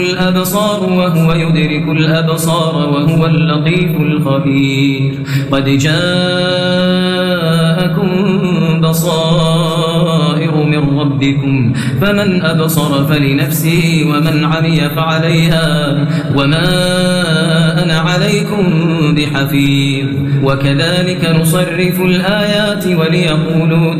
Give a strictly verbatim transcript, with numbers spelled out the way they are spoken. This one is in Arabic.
الأبصار وهو يدرك الأبصار وهو اللطيف الخبير. قد جاءكم بصائر من ربكم فمن أبصر فلنفسه ومن عمي فعليها وما أنا عليكم بحفيظ. وكذلك نصرف الآيات وليقولوا